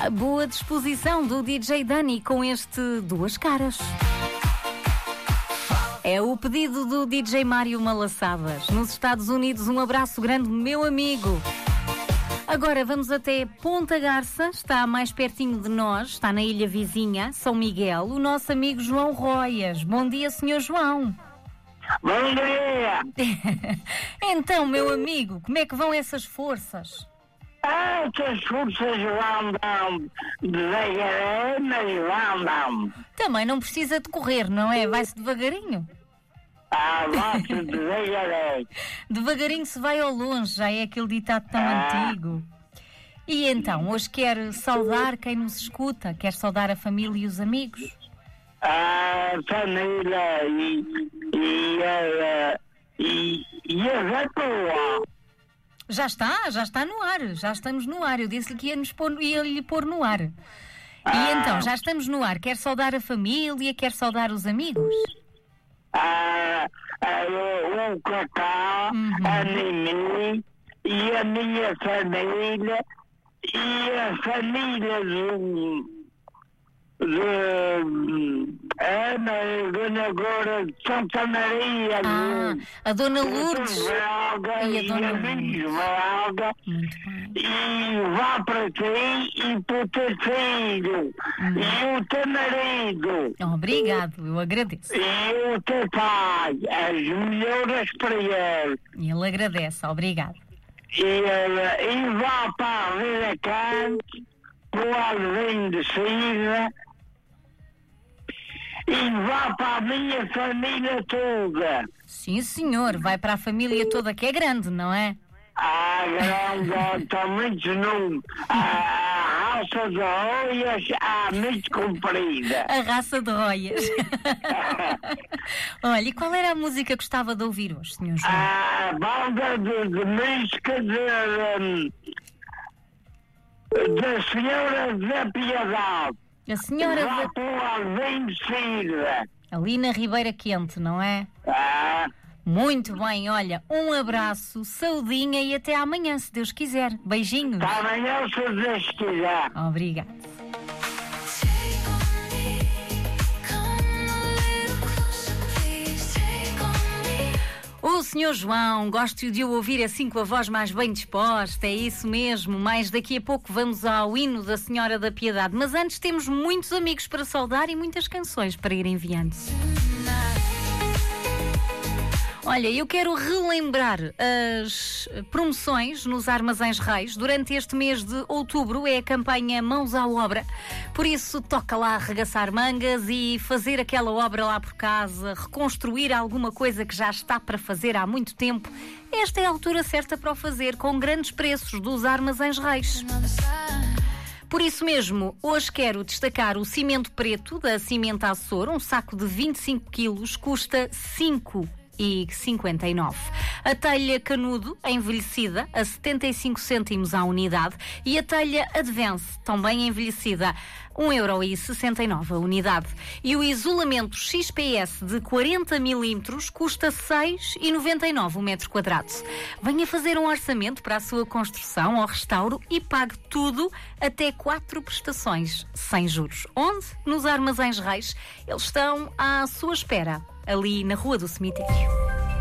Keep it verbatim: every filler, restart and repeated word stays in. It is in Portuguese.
A boa disposição do D J Dani com este Duas Caras. É o pedido do D J Mário Malaçadas. Nos Estados Unidos, um abraço grande, meu amigo. Agora vamos até Ponta Garça, está mais pertinho de nós, está na ilha vizinha, São Miguel, o nosso amigo João Roias. Bom dia, senhor João. Bom dia! Então, meu amigo, como é que vão essas forças? Ah, que as forças vão dando devagarinho, mas vão dando. Também não precisa de correr, não é? Vai-se devagarinho. Ah, vai-se devagarinho. Devagarinho se vai ao longe, já é aquele ditado tão Ah. antigo. E então, hoje quer saudar quem nos escuta? Quer saudar a família e os amigos? A família e, e, a, e, e a vatua. Já está, já está no ar, já estamos no ar. Eu disse-lhe que ia, nos pôr, ia lhe pôr no ar. E Ah. então, já estamos no ar. Quer saudar a família, quer saudar os amigos? A, a, o, o Cacá, Uhum. a Mimi e a minha família e a família do... de Ana e Dona Gora de Santa Maria, Ah, de- a Dona de Lourdes. Esmeralda E a e Dona a minha Esmeralda, Muito bem. e vá para ti e para o teu filho e o teu marido Obrigado, eu agradeço. e o teu pai, as melhoras para ele. Ele agradece, obrigado. E, eh, e vá para a Vida Cante, para o Alvim de Cida, e vá para a minha família toda. Sim, senhor, vai para a família toda, que é grande, não é? A grande, está muito número. A, a raça de olhas há muito comprida. A raça de roias. Olha, e qual era a música que gostava de ouvir hoje, senhor João? A banda de, de música de, de, da Senhora da Piedade. A senhora Vá da... para o Alvim de Cida. ali na Ribeira Quente, não é? Ah, Muito bem, olha, um abraço, saudinha e até amanhã, se Deus quiser. Beijinhos. está amanhã se Deus quiser. Obrigada. O senhor João, gosto de o ouvir assim com a voz mais bem disposta, é isso mesmo, mas daqui a pouco vamos ao hino da Senhora da Piedade. Mas antes temos muitos amigos para saudar e muitas canções para ir enviando. Olha, eu quero relembrar as promoções nos Armazéns Reis. Durante este mês de outubro é a campanha Mãos à Obra. Por isso, toca lá arregaçar mangas e fazer aquela obra lá por casa, reconstruir alguma coisa que já está para fazer há muito tempo. Esta é a altura certa para o fazer, com grandes preços dos Armazéns Reis. Por isso mesmo, hoje quero destacar o cimento preto da Cimenta Açor. Um saco de vinte e cinco quilos custa cinco e cinquenta e nove. A telha canudo envelhecida a setenta e cinco cêntimos à unidade e a telha Advance também envelhecida um euro e sessenta e nove a unidade. E o isolamento X P S de quarenta milímetros custa seis e noventa e nove o metro quadrado. Venha fazer um orçamento para a sua construção ou restauro e pague tudo até quatro prestações sem juros. Onde? Nos Armazéns Reis. Eles estão à sua espera, ali na Rua do Cemitério.